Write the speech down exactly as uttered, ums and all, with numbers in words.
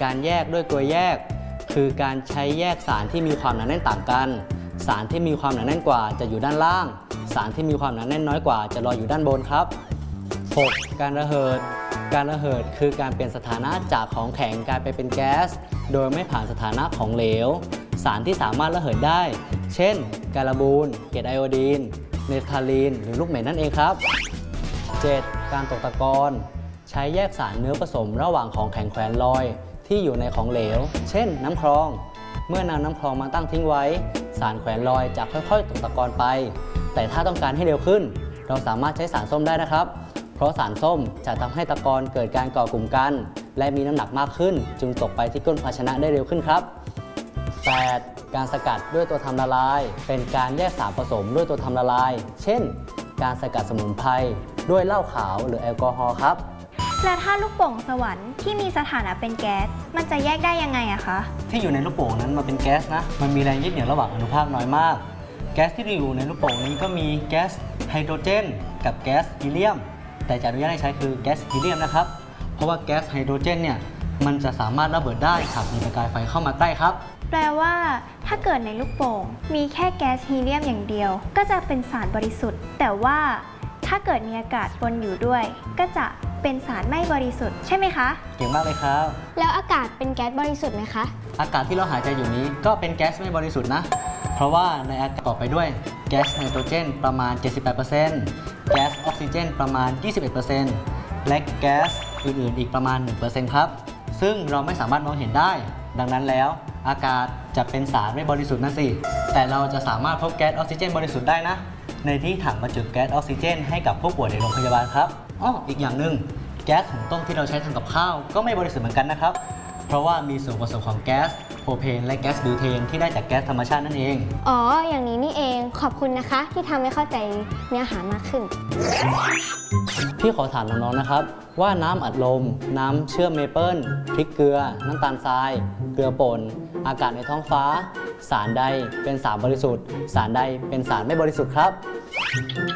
การแยกด้วยตัวแยกคือการใช้แยกสารที่มีความหนาแน่นต่างกันสารที่มีความหนาแน่นกว่าจะอยู่ด้านล่างสารที่มีความหนาแน่นน้อยกว่าจะลอยอยู่ด้านบนครับ หก. การระเหิดการระเหิดคือการเปลี่ยนสถานะจากของแข็งกลายไปเป็นแก๊สโดยไม่ผ่านสถานะของเหลวสารที่สามารถระเหิดได้เช่นการบูนเกรดไอโอดีนเนฟทาลีนหรือลูกเหม็นนั่นเองครับ เจ็ด. การตกตะกอนใช้แยกสารเนื้อผสมระหว่างของแข็งแขวนลอยที่อยู่ในของเหลวเช่นน้ำคลองเมื่อนำน้ำคลองมาตั้งทิ้งไว้สารแขวนลอยจะค่อยๆตกตะกอนไปแต่ถ้าต้องการให้เร็วขึ้นเราสามารถใช้สารส้มได้นะครับเพราะสารส้มจะทำให้ตะกอนเกิดการก่อกลุ่มกันและมีน้ำหนักมากขึ้นจึงตกไปที่ก้นภาชนะได้เร็วขึ้นครับ แปด. การสกัดด้วยตัวทำละลายเป็นการแยกสารผสมด้วยตัวทำละลายเช่นการสกัดสมุนไพรด้วยเหล้าขาวหรือแอลกอฮอล์ครับและถ้าลูกโป่งสวรรค์ที่มีสถานะเป็นแก๊สมันจะแยกได้ยังไงอะคะที่อยู่ในลูกโป่งนั้นมันเป็นแก๊สนะมันมีแรงยึดเหนี่ยวระหว่างอนุภาคน้อยมากแก๊สที่อยู่ในลูกโป่งนี้ก็มีแก๊สไฮโดรเจนกับแก๊สฮีเลียมแต่จะอนุญาตให้ใช้คือแก๊สฮีเลียมนะครับเพราะว่าแก๊สไฮโดรเจนเนี่ยมันจะสามารถระเบิดได้หากมีประกายไฟเข้ามาใกล้ครับแปลว่าถ้าเกิดในลูกโป่งมีแค่แก๊สฮีเลียมอย่างเดียวก็จะเป็นสารบริสุทธิ์แต่ว่าถ้าเกิดมีอากาศปนอยู่ด้วยก็จะเป็นสารไม่บริสุทธิ์ใช่ไหมคะเก่งมากเลยครับแล้วอากาศเป็นแก๊สบริสุทธิ์ไหมคะอากาศที่เราหายใจอยู่นี้ก็เป็นแก๊สไม่บริสุทธิ์นะเพราะว่าในอากาศประกอบไปด้วยแก๊สไนโตรเจนประมาณ เจ็ดสิบแปดเปอร์เซ็นต์ แก๊สออกซิเจนประมาณ ยี่สิบเอ็ดเปอร์เซ็นต์ และแก๊สอื่นๆอีกประมาณ หนึ่งเปอร์เซ็นต์ ครับซึ่งเราไม่สามารถมองเห็นได้ดังนั้นแล้วอากาศจะเป็นสารไม่บริสุทธิ์นั่นสิแต่เราจะสามารถพบแก๊สออกซิเจนบริสุทธิ์ได้นะในที่ถังบรรจุแก๊สออกซิเจนให้กับผู้ป่วยในโรงพยาบาลครับอ้ออีกอย่างหนึ่งแก๊สหุงต้มที่เราใช้ทำกับข้าวก็ไม่บริสุทธิ์เหมือนกันนะครับเพราะว่ามีส่วนผสมของแก๊สโพรเพนและแก๊สบิวเทนที่ได้จากแก๊สธรรมชาตินั่นเองอ๋ออย่างนี้นี่เองขอบคุณนะคะที่ทำให้เข้าใจเนื้อหามากขึ้นพี่ขอถามน้องๆนะครับว่าน้ำอัดลมน้ำเชื่อมเมเปิลพริกเกลือน้ำตาลทรายเกลือป่นอากาศในท้องฟ้าสารใดเป็นสารบริสุทธิ์สารใดเป็นสารไม่บริสุทธิ์ครับ